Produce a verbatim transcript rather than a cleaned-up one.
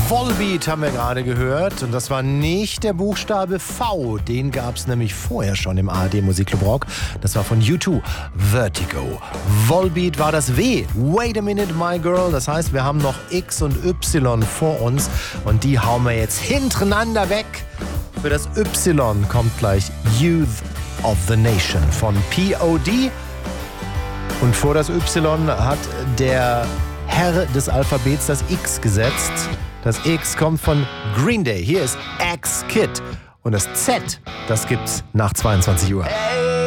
Volbeat haben wir gerade gehört und das war nicht der Buchstabe V, den gab es nämlich vorher schon im A R D Musikclub Rock. Das war von U zwei, Vertigo. Volbeat war das W, Wait a Minute My Girl, das heißt wir haben noch X und Y vor uns und die hauen wir jetzt hintereinander weg. Für das Y kommt gleich Youth of the Nation von P O D und vor das Y hat der Herr des Alphabets das X gesetzt. Das X kommt von Green Day. Hier ist X-Kid. Und das Z, das gibt's nach zweiundzwanzig Uhr. Hey.